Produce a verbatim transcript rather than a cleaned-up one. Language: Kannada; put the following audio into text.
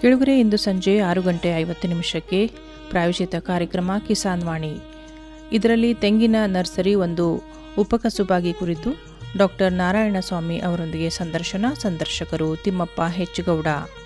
ಕೆಳಗರೆ ಇಂದು ಸಂಜೆ ಆರು ಗಂಟೆ ಐವತ್ತು ನಿಮಿಷಕ್ಕೆ ಪ್ರಾಯೋಜಿತ ಕಾರ್ಯಕ್ರಮ ಕಿಸಾನ್ ವಾಣಿ. ಇದರಲ್ಲಿ ತೆಂಗಿನ ನರ್ಸರಿ ಒಂದು ಉಪಕಸುಬಾಗಿ ಕುರಿತು ಡಾಕ್ಟರ್ ನಾರಾಯಣಸ್ವಾಮಿ ಅವರೊಂದಿಗೆ ಸಂದರ್ಶನ. ಸಂದರ್ಶಕರು ತಿಮ್ಮಪ್ಪ ಹೆಚ್ಚುಗೌಡ.